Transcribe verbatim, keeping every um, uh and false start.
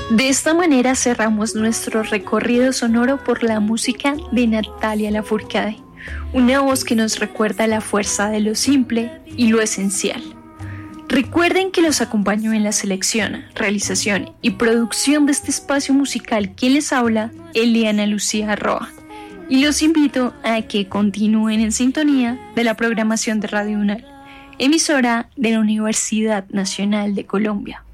De esta manera cerramos nuestro recorrido sonoro por la música de Natalia Lafourcade, una voz que nos recuerda la fuerza de lo simple y lo esencial. Recuerden que los acompañó en la selección, realización y producción de este espacio musical que les habla Eliana Lucía Roa, y los invito a que continúen en sintonía de la programación de Radio UNAL, emisora de la Universidad Nacional de Colombia.